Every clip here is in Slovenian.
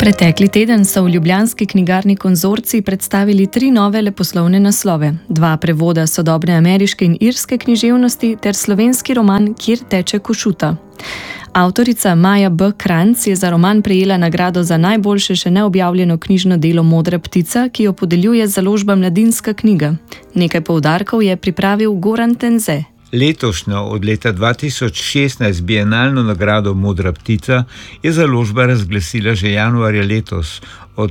Pretekli teden so v ljubljanski knjigarni Konzorcij predstavili 3 nove leposlovne naslove, 2 prevoda sodobne ameriške in irske književnosti ter slovenski roman Kjer teče Košuta. Avtorica Maja B. Kranjc je za roman prejela nagrado za najboljše še neobjavljeno knjižno delo Modra ptica, ki jo podeljuje založba Mladinska knjiga. Nekaj poudarkov je pripravil Goran Tenze. Letošnjo, od leta 2016 bienalno nagrado Modra ptica je založba razglasila že januarja letos. Od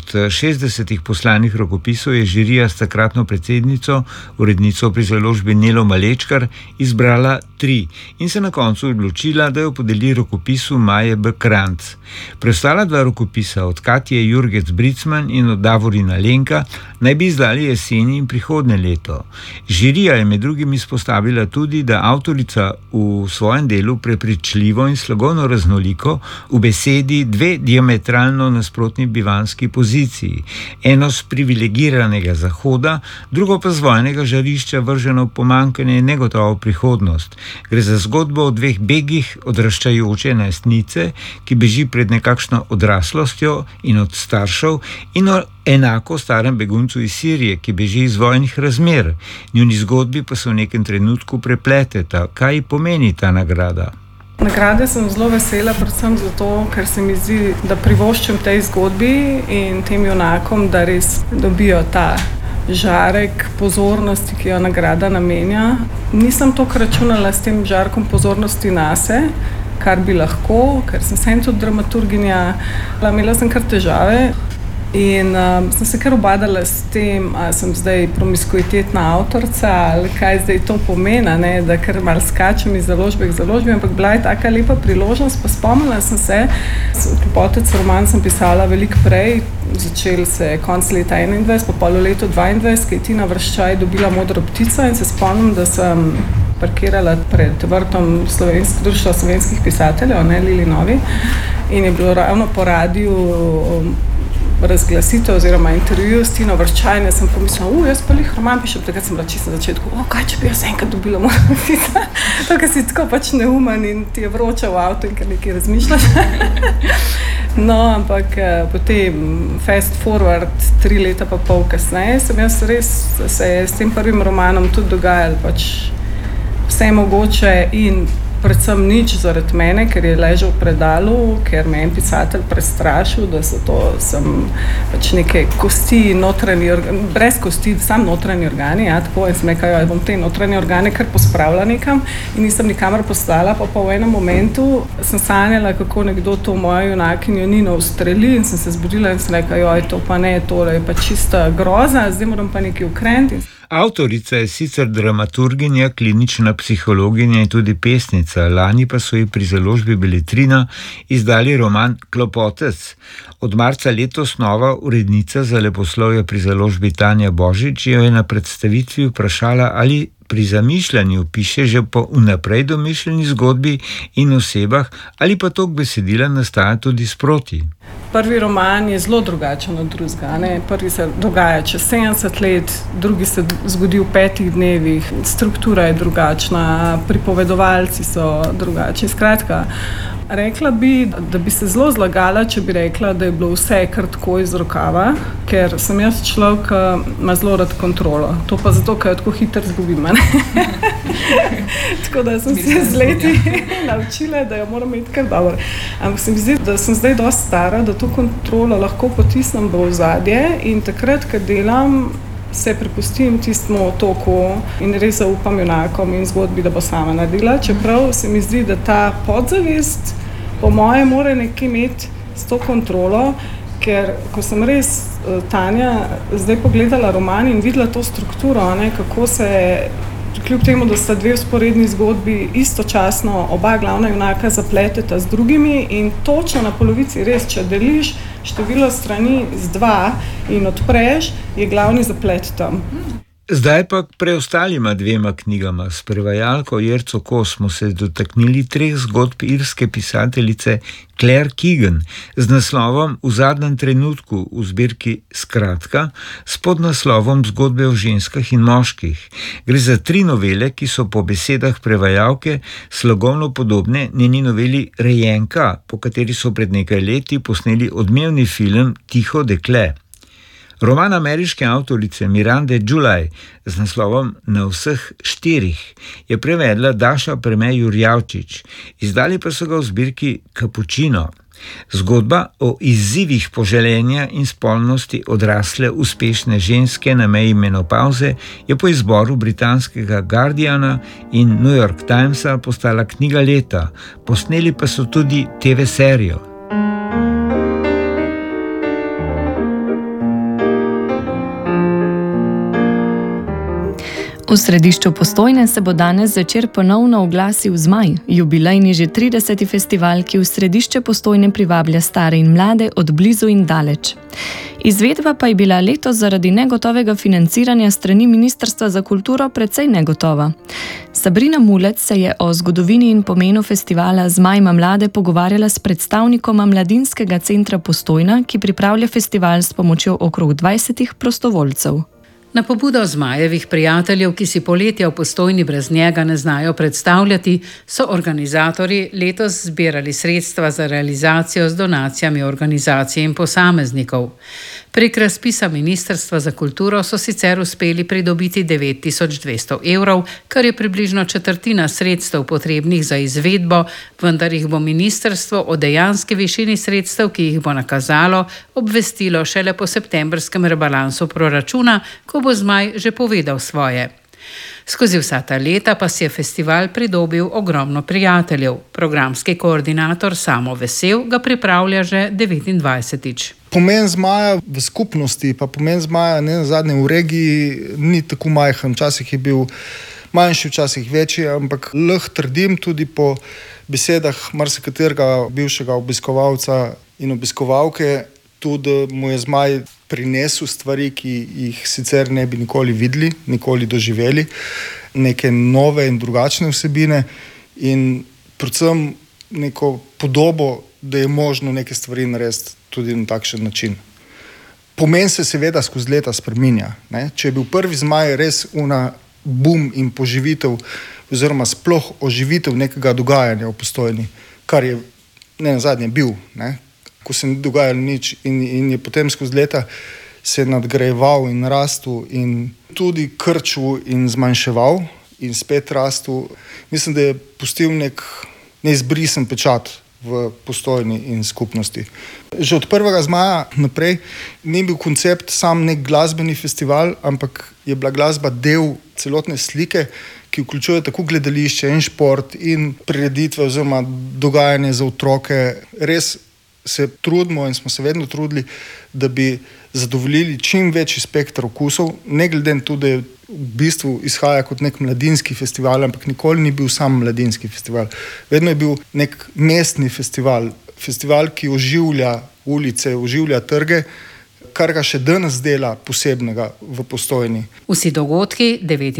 60 poslanih rokopisov je žirija s takratno predsednico, urednico pri založbi Nelo Malečkar, izbrala 3 in se na koncu odločila, da jo podeli rokopisu Maje B. Kranjc. Preostala 2 rokopisa, od Katje Jurgec-Bricman in od Davorina Lenka, naj bi izdali jeseni in prihodnje leto. Žirija je med drugim izpostavila tudi, da avtorica v svojem delu prepričljivo in slogovno raznoliko v besedi 2 diametralno nasprotni bivanski poziciji. Eno z privilegiranega zahoda, drugo pa z vojnega žarišča vrženo v pomanjkanje in negotovo prihodnost. Gre za zgodbo o 2 begih odraščajoče najstnice, ki beži pred nekakšno odraslostjo in od staršev, in o enako starem beguncu iz Sirije, ki beži iz vojnih razmer. Njuni zgodbi pa se v nekem trenutku prepleteta. Kaj pomeni ta nagrada? Nagrade sem zelo vesela, predvsem zato, ker se mi zdi, da privoščim tej zgodbi in tem junakom, da res dobijo ta žarek pozornosti, ki jo nagrada namenja. Nisem toliko računala s tem žarkom pozornosti nase, kar bi lahko, ker sem tudi dramaturginja. Imela sem kar težave in sem se kar ubadala s tem, ali sem zdaj promiskuitetna avtorica ali kaj zdaj to pomeni, ne? Da kar malo skačem iz založbe k založbi, ampak bila je taka lepa priložnost, pa spomnila sem se, Klopotec roman sem pisala veliko prej, začel se konec leta 21, pa pol v letu 22, ki je Tina Vrščaj dobila Modro ptico, in se spomnim, da sem parkirala pred vrtom Društva slovenskih pisateljev, ne, Lili Novi, in je bilo ravno po radiju razglasitev oziroma intervju s Tino Vrščaj, in sem pomislila, jaz pa lih roman pišem, takrat sem bila čisto na začetku, kaj če bi jaz enkrat dobila Modro ptico, to, ker si tako pač neumen in ti je vroča v avto in kar nekaj razmišljaš. No, ampak potem fast forward 3 leta pa pol kasneje sem jaz res se s tem prvim romanom tudi dogajalo pač vse mogoče in predvsem nič zaradi mene, ker je ležal v predalu, ker me je en pisatelj prestrašil, da sem pač neke kosti, brez kosti, sam notranji organi, tako, in sem rekla, bom te notranje organe kar pospravila nekam in nisem nikamor poslala, pa v enem momentu sem sanjala, kako nekdo to mojo junakinjo Nino ustreli, in sem se zbudila in sem rekla, to pa ne, to je pa čista groza, zdaj moram pa nekaj ukrenuti. Avtorica je sicer dramaturginja, klinična psihologinja in tudi pesnica. Lani pa so ji pri založbi Beletrina izdali roman Klopotec. Od marca letos nova urednica za leposlovje pri založbi Tanja Božič jo je na predstavitvi vprašala, ali pri zamišljanju piše že po vnaprej domišljeni zgodbi in osebah, ali pa tok besedila nastaja tudi sproti. Prvi roman je zelo drugačen od drugega. Prvi se dogaja čez 70 let, drugi se zgodi v 5 dnevih, struktura je drugačna, pripovedovalci so drugačni. Skratka, rekla bi, da bi se zelo zlagala, če bi rekla, da je bilo vse kar tako iz rokava, ker sem jaz človek, ki ima zelo rad kontrolo. To pa zato, ker jo tako hitro zgubim. Tako da sem se z leti naučila, da jo moram imeti kar dobro. Ampak se mi zdi, da sem zdaj dosti stara, da to kontrolo lahko potisnem v ozadje in takrat, ko delam, se prepustim tistemu otoku in res zaupam junakom in zgodbi, da bo sama naredila. Čeprav se mi zdi, da ta podzavest po moje mora nekaj imeti s to kontrolo, ker ko sem res Tanja zdaj pogledala roman in videla to strukturo, kako se kljub temu, da sta 2 vzporedni zgodbi istočasno oba glavna junaka zapleteta z drugimi in točno na polovici res, če deliš število strani z 2 in odpreš, je glavni zaplet tam. Zdaj pa k preostalima dvema knjigama. S prevajalko Jerco Kos smo se dotaknili 3 zgodb irske pisateljice Claire Keegan z naslovom V zadnjem trenutku v zbirki Skratka, s podnaslovom Zgodbe o ženskah in moških. Gre za 3 novele, ki so po besedah prevajalke slogovno podobne njeni noveli Rejenka, po kateri so pred nekaj leti posneli odmevni film Tiho dekle. Roman ameriške avtorice Mirande July z naslovom Na vseh 4 je prevedla Daša Premej Jurjavčič, izdali pa so ga v zbirki Cappuccino. Zgodba o izzivih poželenja in spolnosti odrasle uspešne ženske na meji menopavze je po izboru britanskega Guardiana in New York Timesa postala knjiga leta, posneli pa so tudi TV serijo. V središču Postojne se bo danes zvečer ponovno oglasil Zmaj, jubilejni že 30. festival, ki v središče Postojne privablja stare in mlade od blizu in daleč. Izvedba pa je bila letos zaradi negotovega financiranja strani Ministrstva za kulturo precej negotova. Sabrina Mulec se je o zgodovini in pomenu festivala Zmaj ima mlade pogovarjala s predstavnikoma Mladinskega centra Postojna, ki pripravlja festival s pomočjo okrog 20 prostovoljcev. Na pobudo Zmajevih prijateljev, ki si poletja v Postojni brez njega ne znajo predstavljati, so organizatorji letos zbirali sredstva za realizacijo z donacijami organizacij in posameznikov. Prek razpisa Ministrstva za kulturo so sicer uspeli pridobiti 9200 evrov, kar je približno četrtina sredstev potrebnih za izvedbo, vendar jih bo ministrstvo o dejanski višini sredstev, ki jih bo nakazalo, obvestilo šele po septembrskem rebalansu proračuna, ko bo Zmaj že povedal svoje. Skozi vsa ta leta pa si je festival pridobil ogromno prijateljev. Programski koordinator Samo Vesel ga pripravlja že 29. Pomen Zmaja v skupnosti, pa pomen Zmaja nenazadnje v regiji ni tako majhen. Včasih je bil manjši, včasih večji, ampak lahko trdim tudi po besedah marsikaterega bivšega obiskovalca in obiskovalke, tudi mu je Zmaj prinesel stvari, ki jih sicer ne bi nikoli videli, nikoli doživeli, neke nove in drugačne vsebine in predvsem neko podobo, da je možno neke stvari narediti tudi na takšen način. Pomen se seveda skozi leta spreminja. Če je bil prvi Zmaj res boom in poživitev oziroma sploh oživitev nekega dogajanja v Postojni, kar je nenazadnje bil, ko se ni dogajalo nič in je potem skozi leta se nadgrajeval in rastel in tudi krčil in zmanjševal in spet rastel. Mislim, da je pustil nek neizbrisen pečat v Postojni in skupnosti. Že od prvega Zmaja naprej ni bil koncept sam nek glasbeni festival, ampak je bila glasba del celotne slike, ki vključuje tako gledališče in šport in prireditve oziroma dogajanje za otroke. Res se trudimo in smo se vedno trudili, da bi zadovoljili čim večji spekter okusov, ne glede na to, da je v bistvu izhaja kot nek mladinski festival, ampak nikoli ni bil sam mladinski festival. Vedno je bil nek mestni festival, festival, ki oživlja ulice, oživlja trge, kar ga še danes dela posebnega v Postojni. Vsi dogodki,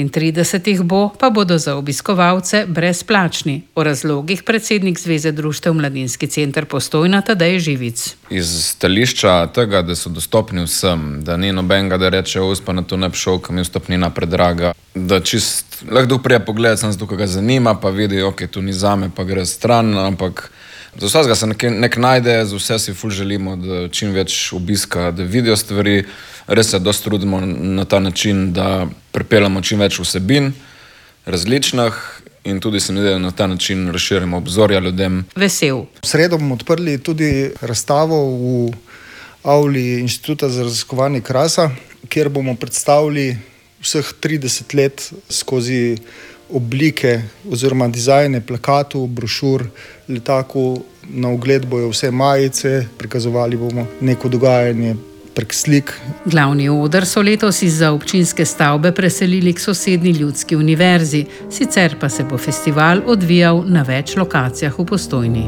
39 bo, pa bodo za obiskovalce brezplačni. O razlogih predsednik Zveze društev Mladinski center Postojna Tadej Živic. Iz stališča tega, da so dostopni vsem, da ni nobenega, da reče, pa na to ne bi šel, kam je vstopnina predraga, da čist lahko prije pogled, sem zato, ga zanima, pa vidi, ok, tu ni zame, pa gre stran, ampak za vsega se nek najde, za vse si ful želimo, da čim več obiska, da vidijo stvari. Res se dosti trudimo na ta način, da pripeljamo čim več vsebin različnih in tudi se mi zdi, da na ta način razširimo obzorja ljudem. Vesel. V sredo bomo odprli tudi razstavo v avli Inštituta za raziskovanje krasa, kjer bomo predstavili vseh 30 let skozi oblike oziroma dizajne plakatov, brošur, letakov. Na ogled bojo vse majice, prikazovali bomo neko dogajanje prek slik. Glavni oder so letos izza občinske stavbe preselili k sosednji Ljudski univerzi, sicer pa se bo festival odvijal na več lokacijah v Postojni.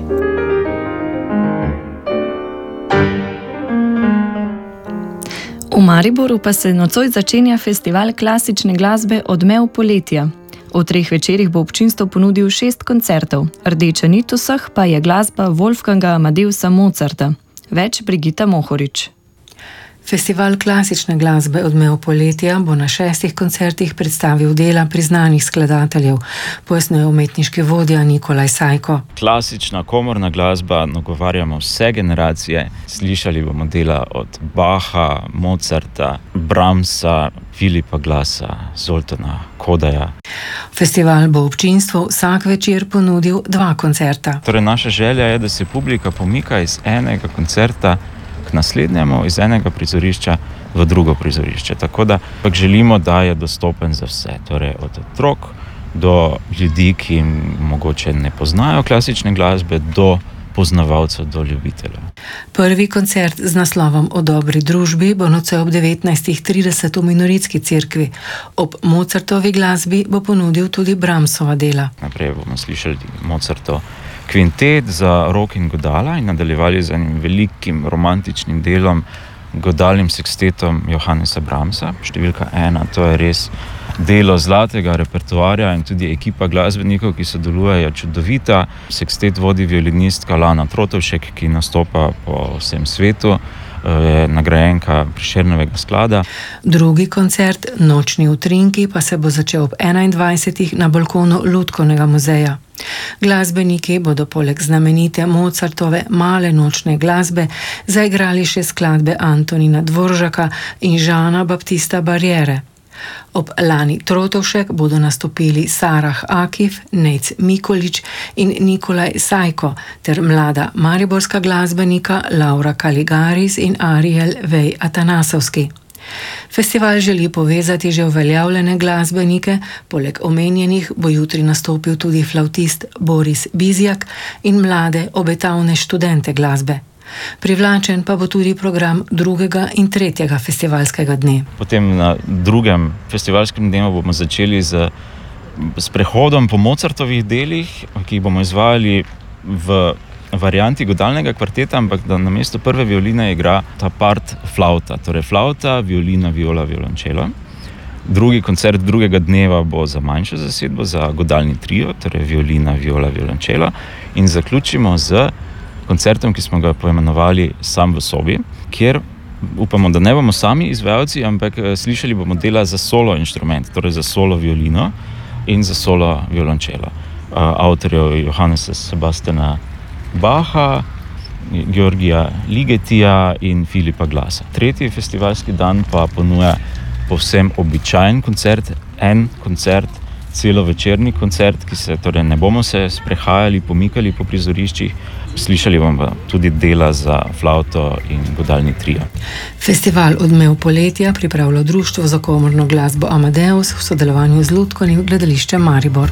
V Mariboru pa se nocoj začenja festival klasične glasbe Odmev poletja. V 3 večerih bo občinstvo ponudil 6 koncertov. Rdeča nit vseh pa je glasba Wolfganga Amadeusa Mozarta. Več Brigita Mohorič. Festival klasične glasbe Odmev poletja bo na 6 koncertih predstavil dela priznanih skladateljev, pojasnjuje umetniški vodja Nikolaj Sajko. Klasična komorna glasba nagovarjamo vse generacije. Slišali bomo dela od Bacha, Mozarta, Brahmsa, Philippa Glassa, Zoltana, Kodaja. Festival bo občinstvu vsak večer ponudil 2 koncerta. Torej, naša želja je, da se publika pomika iz enega koncerta k naslednjemu, iz enega prizorišča v drugo prizorišče. Tako da želimo, da je dostopen za vse. Torej, od otrok do ljudi, ki mogoče ne poznajo klasične glasbe, do poznavalcev, do ljubiteljev. Prvi koncert z naslovom O dobri družbi bo nocoj ob 19:30 v Minoritski cerkvi. Ob Mozartovi glasbi bo ponudil tudi Brahmsova dela. Naprej bomo slišali Mozartov kvintet za rok in godala in nadaljevali z enim velikim romantičnim delom, godalnim sekstetom Johannesa Brahmsa, številka 1. To je res delo zlatega repertoarja in tudi ekipa glasbenikov, ki sodelujejo, čudovita. Sekstet vodi violinistka Lana Trotovšek, ki nastopa po vsem svetu, je nagrajenka Prešernovega sklada. Drugi koncert, Nočni utrinki, pa se bo začel ob 21. na balkonu Lutkovnega muzeja. Glasbeniki bodo poleg znamenite Mozartove Male nočne glasbe zaigrali še skladbe Antonina Dvoržaka in Žana Baptista Barriere. Ob Lani Trotovšek bodo nastopili Sarah Akif, Nejc Mikolič in Nikolaj Sajko ter mlada mariborska glasbenika Laura Kaligaris in Ariel Vej Atanasovski. Festival želi povezati že uveljavljene glasbenike, poleg omenjenih bo jutri nastopil tudi flavtist Boris Bizjak in mlade obetavne študente glasbe. Privlačen pa bo tudi program 2. in 3. festivalskega dne. Potem na 2. festivalskem dnevu bomo začeli s prehodom po Mozartovih delih, ki jih bomo izvajali v varianti godalnega kvarteta, ampak da namesto prve violine igra ta part flauta, torej flauta, violina, viola, violončelo. Drugi koncert 2. dneva bo za manjšo zasedbo, za godalni trio, torej violina, viola, violončelo, in zaključimo z koncertom, ki smo ga poimenovali Sam v sobi, kjer upamo, da ne bomo sami izvajalci, ampak slišali bomo dela za solo inštrument, torej za solo violino in za solo violončelo. Avtorjev Johannesa Sebastiana Bacha, Georgija Ligetija in Philippa Glassa. 3. festivalski dan pa ponuja povsem običajen koncert, en koncert, celovečerni koncert, ki se torej ne bomo se sprehajali, pomikali po prizoriščih, slišali bomo tudi dela za flauto in godalni trio. Festival Odmev poletja pripravlja Društvo za komorno glasbo Amadeus v sodelovanju z Lutkovnim gledališčem Maribor.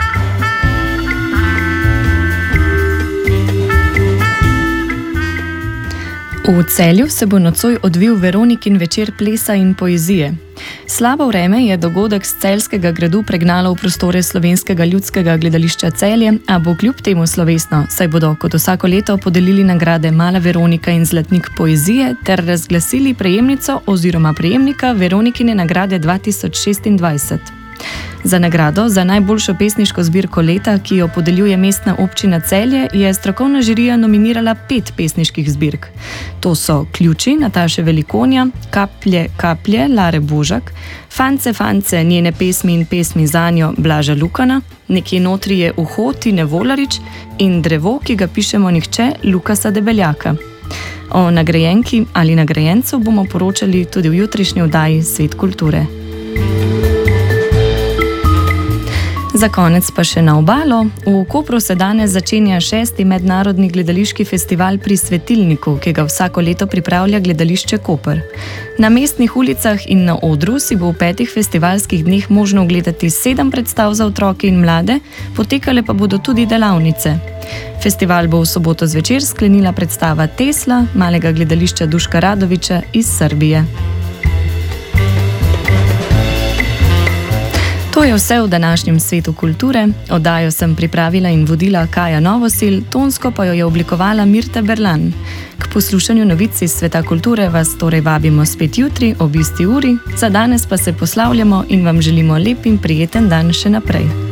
V Celju se bo nocoj odvil Veronikin večer plesa in poezije. Slabo vreme je dogodek z Celjskega gradu pregnalo v prostore Slovenskega ljudskega gledališča Celje, a bo kljub temu slovesno, saj bodo kot vsako leto podelili nagrade Mala Veronika in Zlatnik poezije ter razglasili prejemnico oziroma prejemnika Veronikine nagrade 2026. Za nagrado za najboljšo pesniško zbirko leta, ki jo podeljuje Mestna občina Celje, je strokovna žirija nominirala 5 pesniških zbirk. To so Ključi Nataše Velikonja, Kaplje, kaplje Lare Božak, Fance, fance, njene pesmi in pesmi zanjo Blaža Lukana, Nekje notri je uho Tine Volarič in Drevo, ki ga pišemo nihče Lukasa Debeljaka. O nagrajenki ali nagrajencu bomo poročali tudi v jutrišnji oddaji Svet kulture. Za konec pa še na obalo. V Kopru se danes začenja 6. mednarodni gledališki festival Pri svetilniku, ki ga vsako leto pripravlja gledališče Koper. Na mestnih ulicah in na odru si bo v 5 festivalskih dneh možno ogledati 7 predstav za otroke in mlade, potekale pa bodo tudi delavnice. Festival bo v soboto zvečer sklenila predstava Tesla, malega gledališča Duška Radovića iz Srbije. To To je vse v današnjem Svetu kulture. Oddajo sem pripravila in vodila Kaja Novosil, tonsko pa jo je oblikovala Mirta Berlan. K poslušanju novic iz Sveta kulture vas torej vabimo spet jutri ob isti uri. Za danes pa se poslavljamo in vam želimo lep in prijeten dan še naprej.